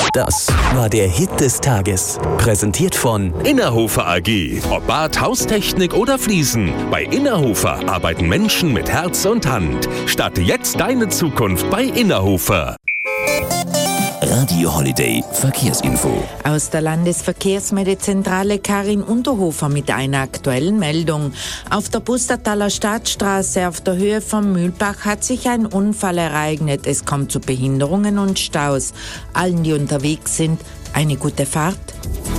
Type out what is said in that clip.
Das war der Hit des Tages. Präsentiert von Innerhofer AG. Ob Bad, Haustechnik oder Fliesen. Bei Innerhofer arbeiten Menschen mit Herz und Hand. Starte jetzt deine Zukunft bei Innerhofer. Radio Holiday Verkehrsinfo. Aus der Landesverkehrsmeldezentrale Karin Unterhofer mit einer aktuellen Meldung. Auf der Pustertaler Stadtstraße auf der Höhe vom Mühlbach hat sich ein Unfall ereignet. Es kommt zu Behinderungen und Staus. Allen, die unterwegs sind, eine gute Fahrt.